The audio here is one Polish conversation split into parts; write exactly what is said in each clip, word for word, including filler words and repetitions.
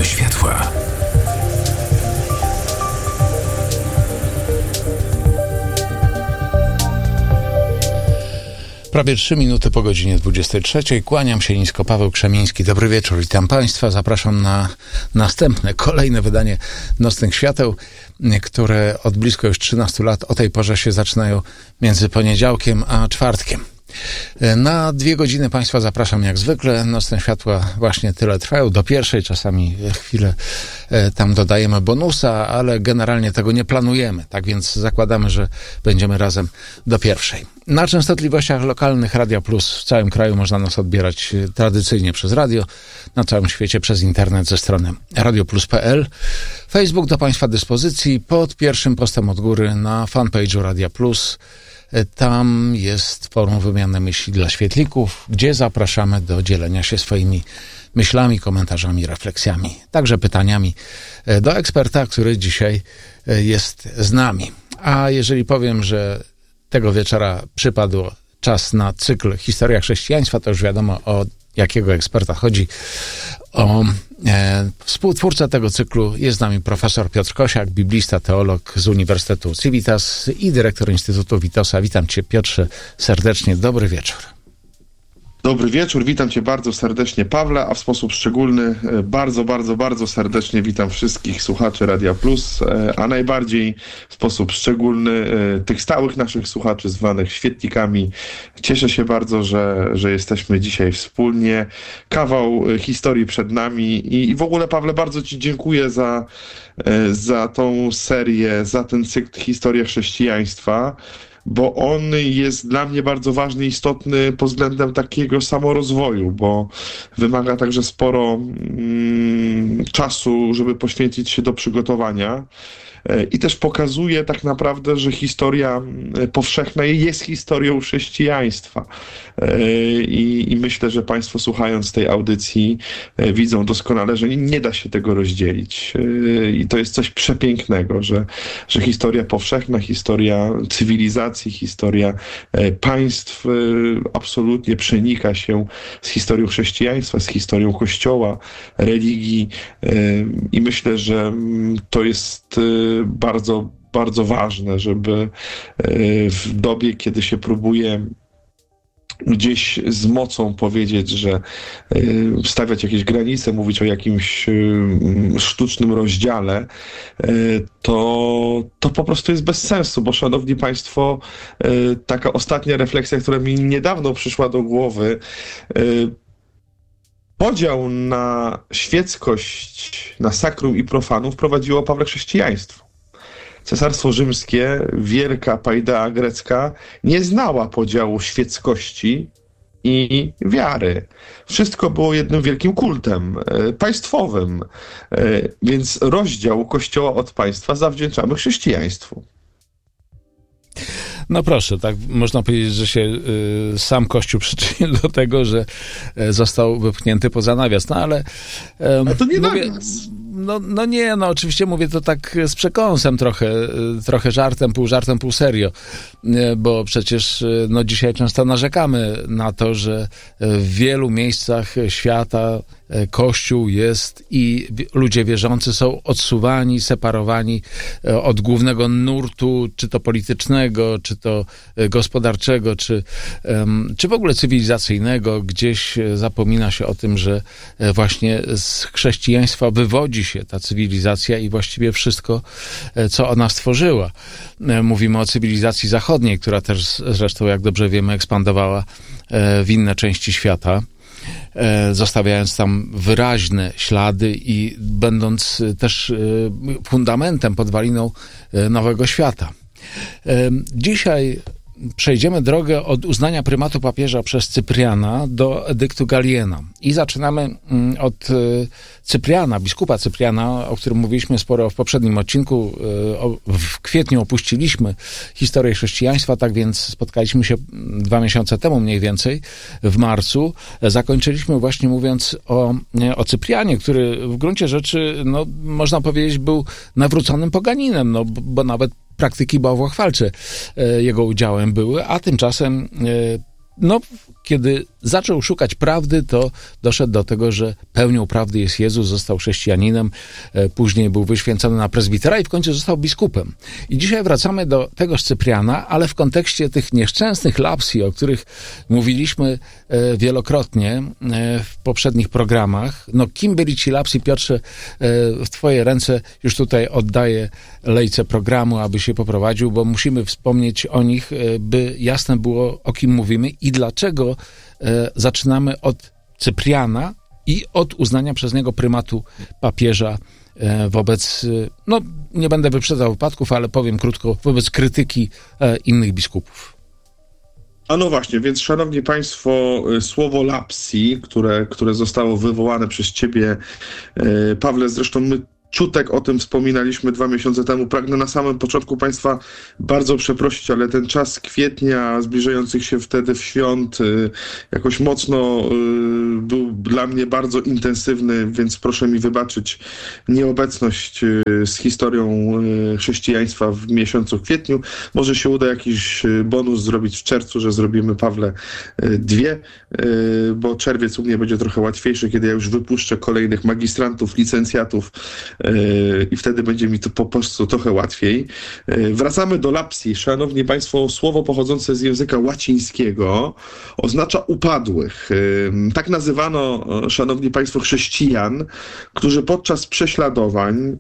Noce światła. Prawie trzy minuty po godzinie dwudziestej trzeciej. Kłaniam się nisko, Paweł Krzemiński. Dobry wieczór, witam Państwa. Zapraszam na następne, kolejne wydanie Nocnych Świateł, które od blisko już trzynastu lat o tej porze się zaczynają między poniedziałkiem a czwartkiem. Na dwie godziny Państwa zapraszam jak zwykle. Nocne światła właśnie tyle trwają, do pierwszej, czasami chwilę tam dodajemy bonusa, ale generalnie tego nie planujemy, tak więc zakładamy, że będziemy razem do pierwszej. Na częstotliwościach lokalnych Radia Plus w całym kraju można nas odbierać tradycyjnie przez radio, na całym świecie przez internet ze strony radioplus kropka p l. Facebook do Państwa dyspozycji pod pierwszym postem od góry na fanpage'u Radia Plus. Tam jest forum wymiany myśli dla świetlików, gdzie zapraszamy do dzielenia się swoimi myślami, komentarzami, refleksjami, także pytaniami do eksperta, który dzisiaj jest z nami. A jeżeli powiem, że tego wieczora przypadł czas na cykl Historia chrześcijaństwa, to już wiadomo, o jakiego eksperta chodzi. O e, współtwórca tego cyklu jest z nami profesor Piotr Kosiak, biblista, teolog z Uniwersytetu Civitas i dyrektor Instytutu Witosa. Witam Cię, Piotrze, serdecznie. Dobry wieczór. Dobry wieczór, witam Cię bardzo serdecznie, Pawle, a w sposób szczególny bardzo, bardzo, bardzo serdecznie witam wszystkich słuchaczy Radia Plus, a najbardziej w sposób szczególny tych stałych naszych słuchaczy zwanych świetlikami. Cieszę się bardzo, że, że jesteśmy dzisiaj wspólnie. Kawał historii przed nami i, i w ogóle, Pawle, bardzo Ci dziękuję za, za tą serię, za ten cykl Historia chrześcijaństwa, bo on jest dla mnie bardzo ważny i istotny pod względem takiego samorozwoju, bo wymaga także sporo mm, czasu, żeby poświęcić się do przygotowania. I też pokazuje tak naprawdę, że historia powszechna jest historią chrześcijaństwa. I, I myślę, że Państwo, słuchając tej audycji, widzą doskonale, że nie da się tego rozdzielić. I to jest coś przepięknego, że, że historia powszechna, historia cywilizacji, historia państw absolutnie przenika się z historią chrześcijaństwa, z historią Kościoła, religii. I myślę, że to jest bardzo, bardzo ważne, żeby w dobie, kiedy się próbuje gdzieś z mocą powiedzieć, że stawiać jakieś granice, mówić o jakimś sztucznym rozdziale, to, to po prostu jest bez sensu, bo szanowni Państwo, taka ostatnia refleksja, która mi niedawno przyszła do głowy, podział na świeckość, na sakrum i profanum wprowadziło Pawle chrześcijaństwo. Cesarstwo Rzymskie, wielka Paidea grecka, nie znała podziału świeckości i wiary. Wszystko było jednym wielkim kultem e, państwowym, e, więc rozdział Kościoła od państwa zawdzięczamy chrześcijaństwu. No proszę, tak można powiedzieć, że się y, sam Kościół przyczynił do tego, że y, został wypchnięty poza nawias. No ale... Y, A to nie mówię, nawias. No, no nie, no oczywiście mówię to tak z przekąsem trochę, trochę żartem, pół żartem, pół serio, bo przecież no dzisiaj często narzekamy na to, że w wielu miejscach świata Kościół jest i ludzie wierzący są odsuwani, separowani od głównego nurtu, czy to politycznego, czy to gospodarczego, czy, czy w ogóle cywilizacyjnego. Gdzieś zapomina się o tym, że właśnie z chrześcijaństwa wywodzi się ta cywilizacja i właściwie wszystko, co ona stworzyła. Mówimy o cywilizacji zachodniej, która też zresztą, jak dobrze wiemy, ekspandowała w inne części świata, zostawiając tam wyraźne ślady i będąc też fundamentem, podwaliną nowego świata. Dzisiaj przejdziemy drogę od uznania prymatu papieża przez Cypriana do edyktu Galiena. I zaczynamy od Cypriana, biskupa Cypriana, o którym mówiliśmy sporo w poprzednim odcinku. W kwietniu opuściliśmy historię chrześcijaństwa, tak więc spotkaliśmy się dwa miesiące temu mniej więcej, w marcu. Zakończyliśmy właśnie mówiąc o, o Cyprianie, który w gruncie rzeczy, no, można powiedzieć, był nawróconym poganinem, no, bo nawet praktyki bałwochwalcze jego udziałem były, a tymczasem, no, kiedy zaczął szukać prawdy, to doszedł do tego, że pełnią prawdy jest Jezus, został chrześcijaninem, później był wyświęcony na prezbitera i w końcu został biskupem. I dzisiaj wracamy do tegoż Cypriana, ale w kontekście tych nieszczęsnych lapsji, o których mówiliśmy wielokrotnie w poprzednich programach. No kim byli ci lapsi? Piotrze, w twoje ręce już tutaj oddaję lejce programu, aby się poprowadził, bo musimy wspomnieć o nich, by jasne było, o kim mówimy i dlaczego zaczynamy od Cypriana i od uznania przez niego prymatu papieża wobec, no nie będę wyprzedzał wypadków, ale powiem krótko, wobec krytyki innych biskupów. A no właśnie, więc szanowni państwo, słowo lapsi, które, które zostało wywołane przez ciebie, Pawle, zresztą my ciutek o tym wspominaliśmy dwa miesiące temu. Pragnę na samym początku państwa bardzo przeprosić, ale ten czas kwietnia, zbliżających się wtedy w świąt, jakoś mocno był dla mnie bardzo intensywny, więc proszę mi wybaczyć nieobecność z historią chrześcijaństwa w miesiącu kwietniu. Może się uda jakiś bonus zrobić w czerwcu, że zrobimy, Pawle, dwie, bo czerwiec u mnie będzie trochę łatwiejszy, kiedy ja już wypuszczę kolejnych magistrantów, licencjatów, i wtedy będzie mi to po prostu trochę łatwiej. Wracamy do lapsi. Szanowni państwo, słowo pochodzące z języka łacińskiego oznacza upadłych. Tak nazywano, szanowni państwo, chrześcijan, którzy podczas prześladowań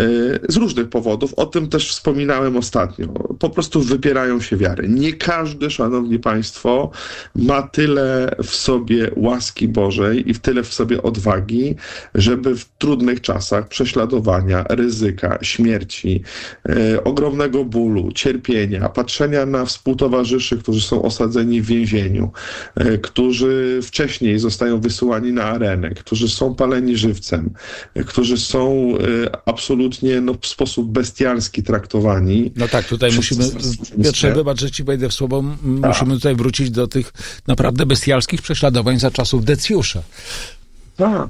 z różnych powodów, o tym też wspominałem ostatnio, po prostu wypierają się wiary. Nie każdy, szanowni państwo, ma tyle w sobie łaski Bożej i w tyle w sobie odwagi, żeby w trudnych czasach prześladowania, ryzyka, śmierci, e, ogromnego bólu, cierpienia, patrzenia na współtowarzyszy, którzy są osadzeni w więzieniu, e, którzy wcześniej zostają wysyłani na arenę, którzy są paleni żywcem, e, którzy są e, absolutnie no, w sposób bestialski traktowani. No tak, tutaj musimy, Piotrze, wybacz, że ci wejdę w słowo, A. musimy tutaj wrócić do tych naprawdę bestialskich prześladowań za czasów Decjusza. Tak.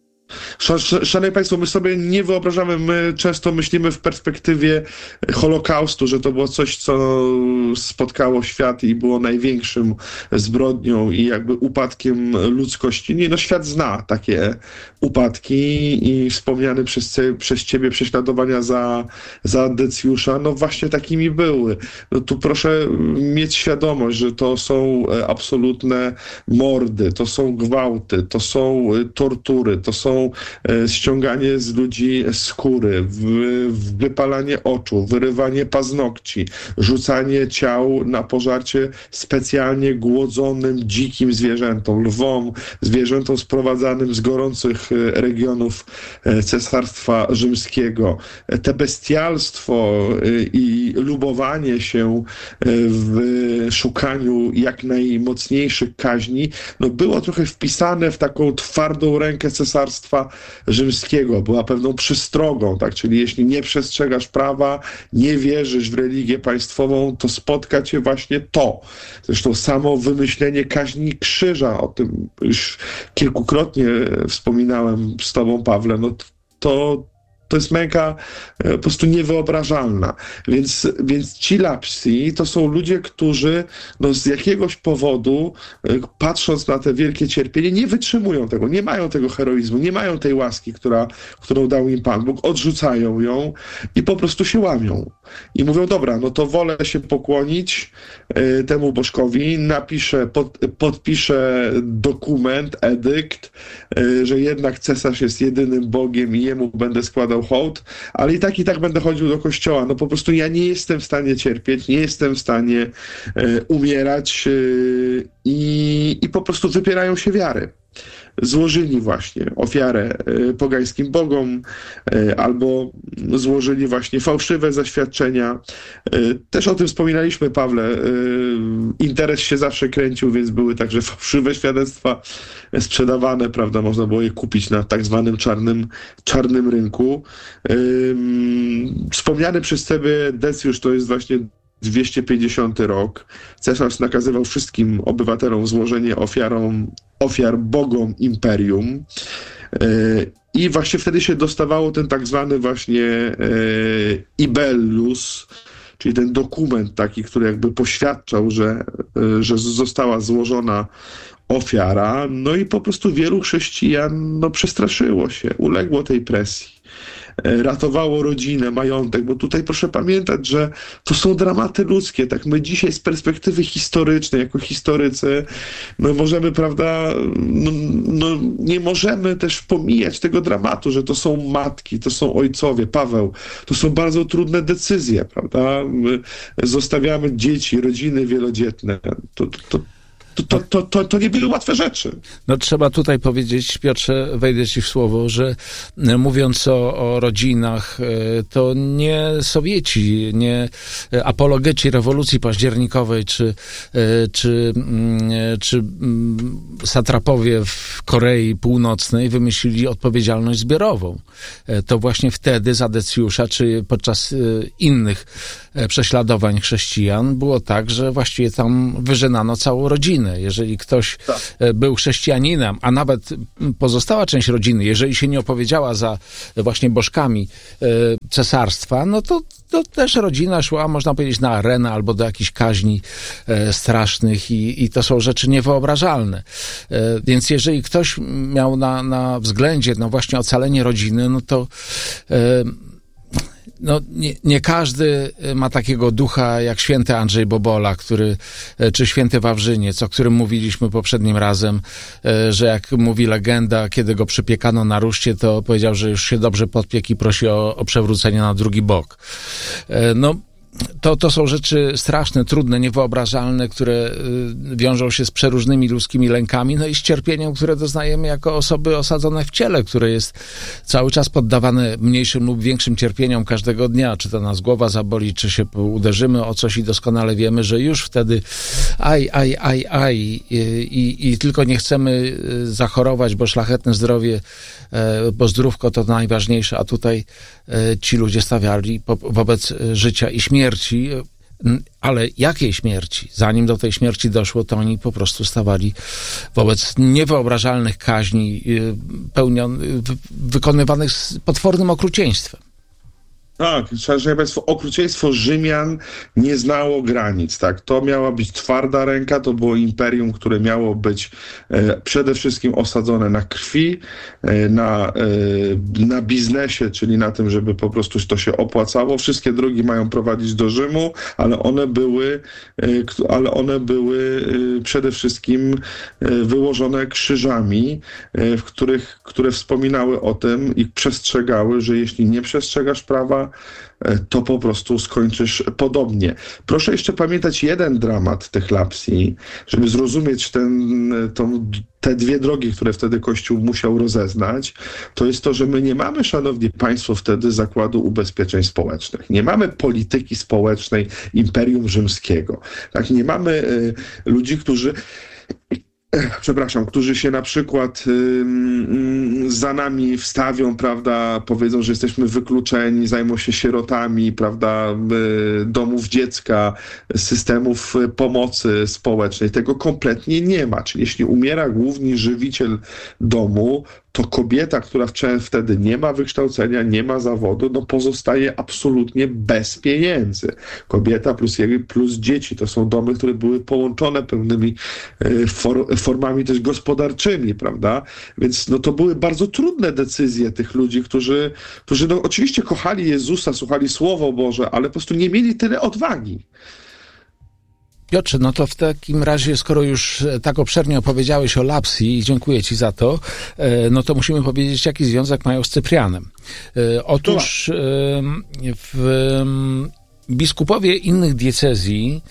Szanowni państwo, my sobie nie wyobrażamy, my często myślimy w perspektywie Holokaustu, że to było coś, co spotkało świat i było największym zbrodnią i jakby upadkiem ludzkości. Nie, no świat zna takie upadki i wspomniane przez, przez ciebie prześladowania za, za Decjusza, no właśnie takimi były. No tu proszę mieć świadomość, że to są absolutne mordy, to są gwałty, to są tortury, to są ściąganie z ludzi skóry, wypalanie oczu, wyrywanie paznokci, rzucanie ciał na pożarcie specjalnie głodzonym, dzikim zwierzętom, lwom, zwierzętom sprowadzanym z gorących regionów Cesarstwa Rzymskiego. Te bestialstwo i lubowanie się w szukaniu jak najmocniejszych kaźni, no było trochę wpisane w taką twardą rękę Cesarstwa Rzymskiego, była pewną przystrogą, tak? Czyli jeśli nie przestrzegasz prawa, nie wierzysz w religię państwową, to spotka cię właśnie to. Zresztą samo wymyślenie kaźni krzyża, o tym już kilkukrotnie wspominałem z tobą, Pawle, no to To jest męka po prostu niewyobrażalna. Więc, więc ci lapsi to są ludzie, którzy no, z jakiegoś powodu, patrząc na te wielkie cierpienie, nie wytrzymują tego, nie mają tego heroizmu, nie mają tej łaski, która, którą dał im Pan Bóg, odrzucają ją i po prostu się łamią. I mówią, dobra, no to wolę się pokłonić y, temu bożkowi, napiszę, pod, podpiszę dokument, edykt, y, że jednak cesarz jest jedynym Bogiem i jemu będę składał hołd, ale i tak i tak będę chodził do kościoła. No po prostu ja nie jestem w stanie cierpieć, nie jestem w stanie e, umierać e, i, i po prostu wypierają się wiary. Złożyli właśnie ofiarę e, pogańskim bogom e, albo złożyli właśnie fałszywe zaświadczenia. E, też o tym wspominaliśmy, Pawle. E, interes się zawsze kręcił, więc były także fałszywe świadectwa sprzedawane, prawda? Można było je kupić na tak zwanym czarnym, czarnym rynku. E, wspomniany przez ciebie Decjusz to jest właśnie dwieście pięćdziesiąty rok. Cesarz nakazywał wszystkim obywatelom złożenie ofiarą, ofiar bogom imperium. I właśnie wtedy się dostawało ten tak zwany właśnie ibellus, czyli ten dokument taki, który jakby poświadczał, że, że została złożona ofiara, no i po prostu wielu chrześcijan no, przestraszyło się, uległo tej presji. Ratowało rodzinę, majątek, bo tutaj proszę pamiętać, że to są dramaty ludzkie, tak my dzisiaj z perspektywy historycznej, jako historycy, no możemy, prawda, no, no nie możemy też pomijać tego dramatu, że to są matki, to są ojcowie, Paweł, to są bardzo trudne decyzje, prawda, my zostawiamy dzieci, rodziny wielodzietne, to, to, to To, to, to, to nie były łatwe rzeczy. No trzeba tutaj powiedzieć, Piotrze, wejdę ci w słowo, że mówiąc o, o rodzinach, to nie Sowieci, nie apologeci rewolucji październikowej, czy, czy, czy satrapowie w Korei Północnej wymyślili odpowiedzialność zbiorową. To właśnie wtedy za Decjusza, czy podczas innych prześladowań chrześcijan było tak, że właściwie tam wyżynano całą rodzinę. Jeżeli ktoś tak. był chrześcijaninem, a nawet pozostała część rodziny, jeżeli się nie opowiedziała za właśnie bożkami cesarstwa, no to, to też rodzina szła, można powiedzieć, na arenę albo do jakichś kaźni strasznych i, i to są rzeczy niewyobrażalne. Więc jeżeli ktoś miał na, na względzie no właśnie ocalenie rodziny, no to no, nie, nie każdy ma takiego ducha jak święty Andrzej Bobola, który, czy święty Wawrzyniec, o którym mówiliśmy poprzednim razem, że jak mówi legenda, kiedy go przypiekano na ruszcie, to powiedział, że już się dobrze podpiekł i prosi o, o przewrócenie na drugi bok. No, To, to są rzeczy straszne, trudne, niewyobrażalne, które y, wiążą się z przeróżnymi ludzkimi lękami, no i z cierpieniem, które doznajemy jako osoby osadzone w ciele, które jest cały czas poddawane mniejszym lub większym cierpieniom każdego dnia. Czy to nas głowa zaboli, czy się uderzymy o coś i doskonale wiemy, że już wtedy aj, aj, aj, aj i, i, i tylko nie chcemy zachorować, bo szlachetne zdrowie, bo zdrówko to najważniejsze, a tutaj ci ludzie stawiali po, wobec życia i śmierci, ale jakiej śmierci? Zanim do tej śmierci doszło, to oni po prostu stawali wobec niewyobrażalnych kaźni pełnion, wykonywanych z potwornym okrucieństwem. Tak, szanowni państwo, okrucieństwo Rzymian nie znało granic, tak? To miała być twarda ręka, to było imperium, które miało być e, przede wszystkim osadzone na krwi, e, na, e, na biznesie, czyli na tym, żeby po prostu to się opłacało. Wszystkie drogi mają prowadzić do Rzymu, ale one były, e, ale one były e, przede wszystkim e, wyłożone krzyżami, e, w których, które wspominały o tym i przestrzegały, że jeśli nie przestrzegasz prawa, to po prostu skończysz podobnie. Proszę jeszcze pamiętać jeden dramat tych lapsji, żeby zrozumieć ten, tą, te dwie drogi, które wtedy Kościół musiał rozeznać. To jest to, że my nie mamy, szanowni państwo, wtedy zakładu ubezpieczeń społecznych. Nie mamy polityki społecznej Imperium Rzymskiego. Tak? Nie mamy y, ludzi, którzy... Przepraszam, którzy się na przykład y, za nami wstawią, prawda, powiedzą, że jesteśmy wykluczeni, zajmą się sierotami, prawda, y, domów dziecka, systemów pomocy społecznej. Tego kompletnie nie ma. Czyli jeśli umiera główny żywiciel domu, to kobieta, która wtedy nie ma wykształcenia, nie ma zawodu, no pozostaje absolutnie bez pieniędzy. Kobieta plus, plus dzieci to są domy, które były połączone pewnymi for, formami też gospodarczymi, prawda? Więc no to były bardzo trudne decyzje tych ludzi, którzy, którzy no oczywiście kochali Jezusa, słuchali Słowo Boże, ale po prostu nie mieli tyle odwagi. Piotrze, no to w takim razie, skoro już tak obszernie opowiedziałeś o lapsji i dziękuję ci za to, no to musimy powiedzieć, jaki związek mają z Cyprianem. Otóż w biskupowie innych diecezji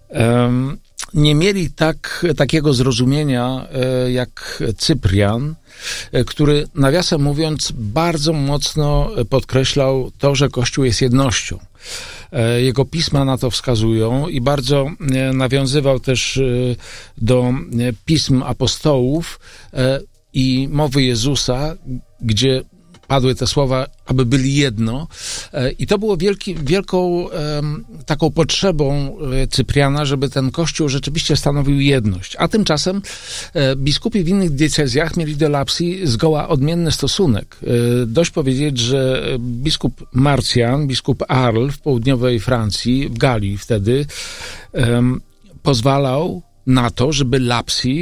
nie mieli tak, takiego zrozumienia jak Cyprian, który, nawiasem mówiąc, bardzo mocno podkreślał to, że Kościół jest jednością. Jego pisma na to wskazują i bardzo nawiązywał też do pism apostołów i mowy Jezusa, gdzie padły te słowa, aby byli jedno. I to było wielki, wielką taką potrzebą Cypriana, żeby ten Kościół rzeczywiście stanowił jedność. A tymczasem biskupi w innych diecezjach mieli do lapsji zgoła odmienny stosunek. Dość powiedzieć, że biskup Marcjan, biskup Arles w południowej Francji, w Galii wtedy, pozwalał na to, żeby lapsji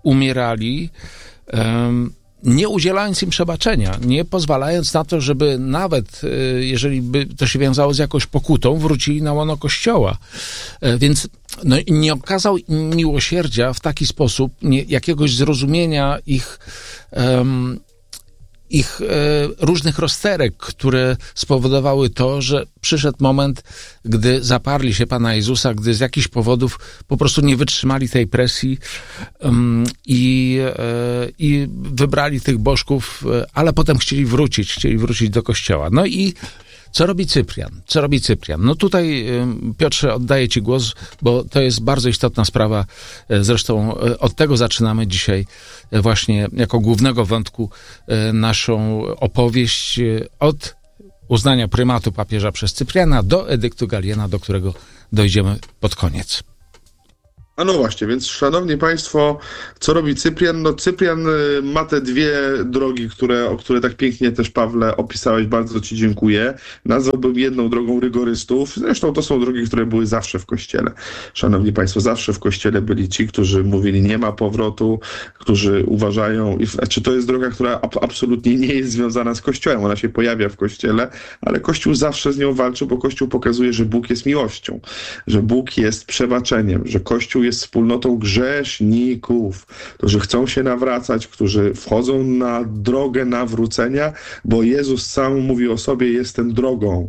umierali, um, nie udzielając im przebaczenia, nie pozwalając na to, żeby nawet, jeżeli by to się wiązało z jakąś pokutą, wrócili na łono Kościoła. Więc no, nie okazał im miłosierdzia w taki sposób, nie, jakiegoś zrozumienia ich um, ich e, różnych rozterek, które spowodowały to, że przyszedł moment, gdy zaparli się Pana Jezusa, gdy z jakichś powodów po prostu nie wytrzymali tej presji um, i, e, i wybrali tych bożków, ale potem chcieli wrócić, chcieli wrócić do Kościoła. No i co robi Cyprian? Co robi Cyprian? No tutaj, Piotrze, oddaję Ci głos, bo to jest bardzo istotna sprawa. Zresztą od tego zaczynamy dzisiaj właśnie jako głównego wątku naszą opowieść od uznania prymatu papieża przez Cypriana do edyktu Galiena, do którego dojdziemy pod koniec. A no właśnie, więc szanowni państwo, co robi Cyprian? No Cyprian ma te dwie drogi, które, o które tak pięknie też, Pawle, opisałeś, bardzo ci dziękuję. Nazwałbym jedną drogą rygorystów, zresztą to są drogi, które były zawsze w Kościele. Szanowni państwo, zawsze w Kościele byli ci, którzy mówili nie ma powrotu, którzy uważają, czy to jest droga, która ab- absolutnie nie jest związana z Kościołem, ona się pojawia w Kościele, ale Kościół zawsze z nią walczy, bo Kościół pokazuje, że Bóg jest miłością, że Bóg jest przebaczeniem, że Kościół jest wspólnotą grzeszników, którzy chcą się nawracać, którzy wchodzą na drogę nawrócenia, bo Jezus sam mówi o sobie, jestem drogą.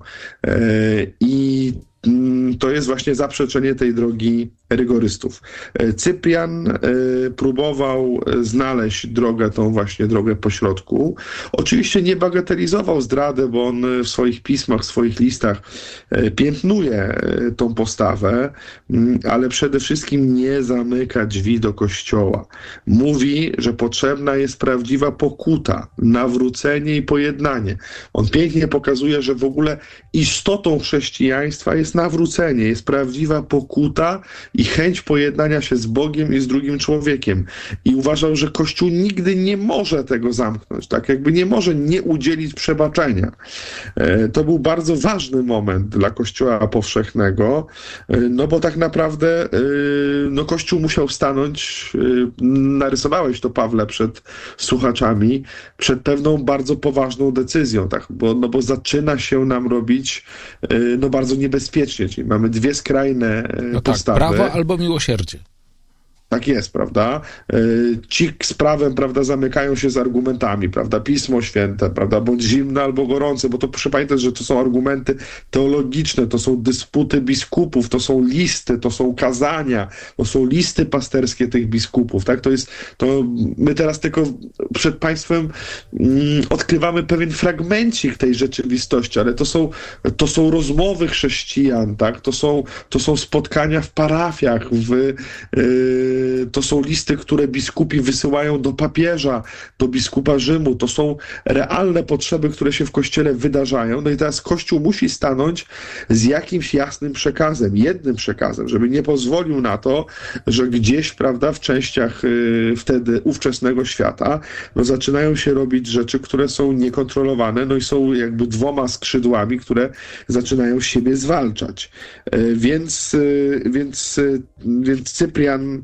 I to jest właśnie zaprzeczenie tej drogi rygorystów. Cyprian próbował znaleźć drogę, tą właśnie drogę pośrodku. Oczywiście nie bagatelizował zdrady, bo on w swoich pismach, w swoich listach piętnuje tą postawę, ale przede wszystkim nie zamyka drzwi do Kościoła. Mówi, że potrzebna jest prawdziwa pokuta, nawrócenie i pojednanie. On pięknie pokazuje, że w ogóle istotą chrześcijaństwa jest nawrócenie, jest prawdziwa pokuta i chęć pojednania się z Bogiem i z drugim człowiekiem. I uważał, że Kościół nigdy nie może tego zamknąć, tak jakby nie może nie udzielić przebaczenia. To był bardzo ważny moment dla Kościoła powszechnego, no bo tak naprawdę no Kościół musiał stanąć, narysowałeś to, Pawle, przed słuchaczami, przed pewną bardzo poważną decyzją, tak, bo, no bo zaczyna się nam robić no bardzo niebezpiecznie, czyli mamy dwie skrajne no postawy. Tak, prawo albo miłosierdzie. Tak jest, prawda? Ci z prawem, prawda, zamykają się z argumentami, prawda? Pismo Święte, prawda? Bądź zimne albo gorące, bo to proszę pamiętać, że to są argumenty teologiczne, to są dysputy biskupów, to są listy, to są kazania, to są listy pasterskie tych biskupów, tak? To jest, to my teraz tylko przed państwem mm, odkrywamy pewien fragmencik tej rzeczywistości, ale to są, to są rozmowy chrześcijan, tak? To są, to są spotkania w parafiach, w yy, to są listy, które biskupi wysyłają do papieża, do biskupa Rzymu. To są realne potrzeby, które się w Kościele wydarzają. No i teraz Kościół musi stanąć z jakimś jasnym przekazem, jednym przekazem, żeby nie pozwolił na to, że gdzieś, prawda, w częściach y, wtedy ówczesnego świata no, zaczynają się robić rzeczy, które są niekontrolowane, no i są jakby dwoma skrzydłami, które zaczynają siebie zwalczać. Y, więc, y, więc, y, więc Cyprian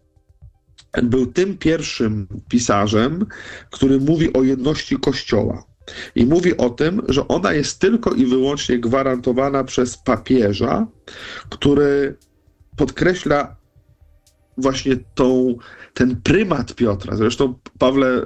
był tym pierwszym pisarzem, który mówi o jedności Kościoła. I mówi o tym, że ona jest tylko i wyłącznie gwarantowana przez papieża, który podkreśla właśnie tą, ten prymat Piotra. Zresztą, Pawle,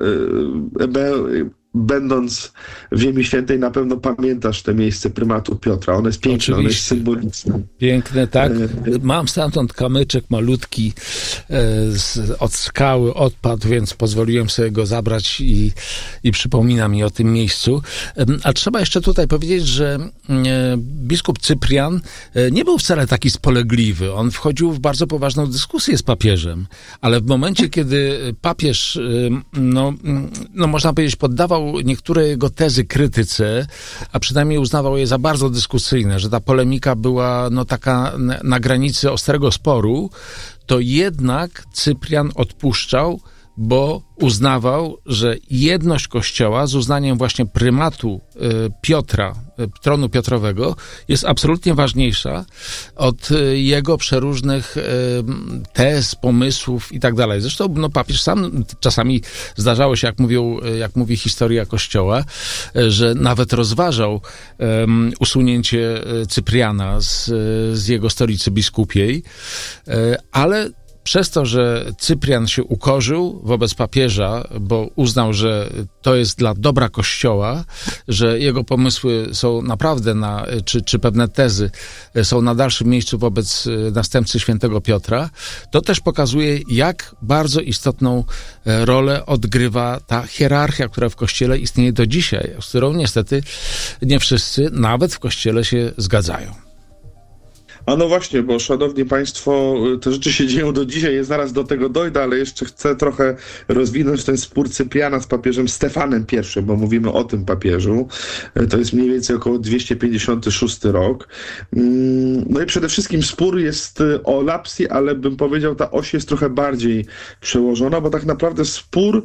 będąc w Ziemi Świętej, na pewno pamiętasz te miejsce prymatu Piotra. Ono jest piękne, ono jest symboliczne. Piękne, tak. Mam stamtąd kamyczek malutki z, od skały odpadł, więc pozwoliłem sobie go zabrać i, i przypomina mi o tym miejscu. A trzeba jeszcze tutaj powiedzieć, że biskup Cyprian nie był wcale taki spolegliwy. On wchodził w bardzo poważną dyskusję z papieżem, ale w momencie, kiedy papież, no, no można powiedzieć, poddawał niektóre jego tezy krytyce, a przynajmniej uznawał je za bardzo dyskusyjne, że ta polemika była no taka na, na granicy ostrego sporu, to jednak Cyprian odpuszczał, bo uznawał, że jedność Kościoła z uznaniem właśnie prymatu y, Piotra tronu Piotrowego jest absolutnie ważniejsza od jego przeróżnych tez, pomysłów i tak dalej. Zresztą no, papież sam czasami zdarzało się, jak mówią, jak mówi historia Kościoła, że nawet rozważał um, usunięcie Cypriana z, z jego stolicy biskupiej, ale przez to, że Cyprian się ukorzył wobec papieża, bo uznał, że to jest dla dobra Kościoła, że jego pomysły są naprawdę na, czy, czy pewne tezy są na dalszym miejscu wobec następcy świętego Piotra, to też pokazuje, jak bardzo istotną rolę odgrywa ta hierarchia, która w Kościele istnieje do dzisiaj, z którą niestety nie wszyscy, nawet w Kościele, się zgadzają. A no właśnie, bo szanowni państwo, te rzeczy się dzieją do dzisiaj, ja zaraz do tego dojdę, ale jeszcze chcę trochę rozwinąć ten spór Cypriana z papieżem Stefanem I, bo mówimy o tym papieżu. To jest mniej więcej około dwieście pięćdziesiąty szósty rok. No i przede wszystkim spór jest o lapsy, ale bym powiedział, ta oś jest trochę bardziej przełożona, bo tak naprawdę spór,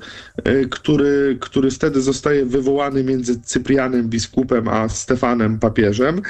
który, który wtedy zostaje wywołany między Cyprianem biskupem a Stefanem papieżem,